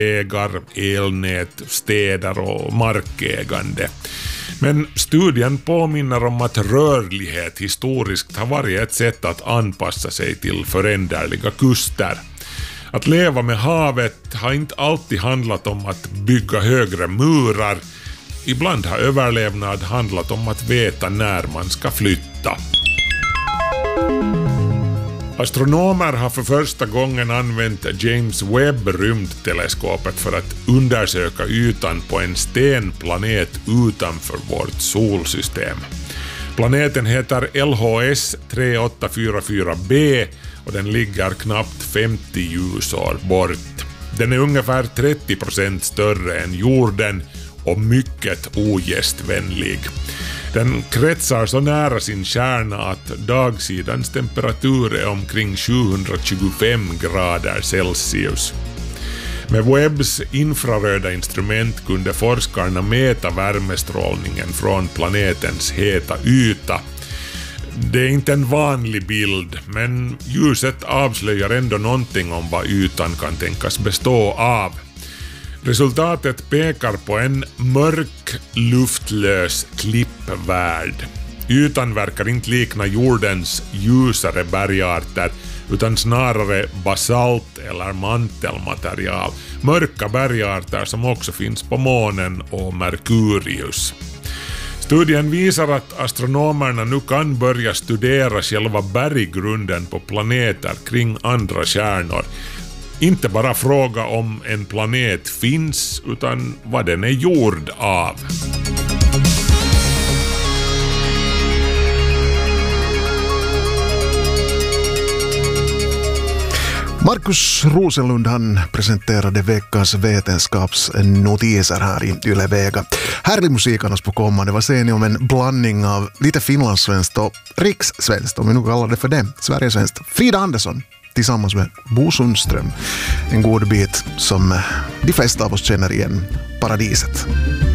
vägar, elnät, städer och markägande. Men studien påminner om att rörlighet historiskt har varit ett sätt att anpassa sig till föränderliga kuster. Att leva med havet har inte alltid handlat om att bygga högre murar. Ibland har överlevnad handlat om att veta när man ska flytta. Astronomer har för första gången använt James Webb-rymdteleskopet för att undersöka ytan på en stenplanet utanför vårt solsystem. Planeten heter LHS 3844b och den ligger knappt 50 ljusår bort. Den är ungefär 30% större än jorden och mycket ogästvänlig. Den kretsar så nära sin kärna att dagsidans temperatur är omkring 725 grader Celsius. Med Webbs infraröda instrument kunde forskarna mäta värmestrålningen från planetens heta yta. Det är inte en vanlig bild, men ljuset avslöjar ändå någonting om vad ytan kan tänkas bestå av. Resultatet pekar på en mörk, luftlös klippvärld. Ytan verkar inte likna jordens ljusare bergarter utan snarare basalt eller mantelmaterial. Mörka bergarter som också finns på månen och Merkurius. Studien visar att astronomerna nu kan börja studera själva berggrunden på planeter kring andra stjärnor. Inte bara fråga om en planet finns utan vad den är gjord av. Markus Rosenlund han presenterade veckans vetenskapsnotiser här i Yle Vega. Härlig musik annars på kommande. Vad säger ni om en blandning av lite finlandssvenskt och rikssvenskt, om vi nu kallar det för det, Sverigesvenskt? Frida Andersson tillsammans med Bo Sundström. En god bit som de flesta av oss känner igen, Paradiset.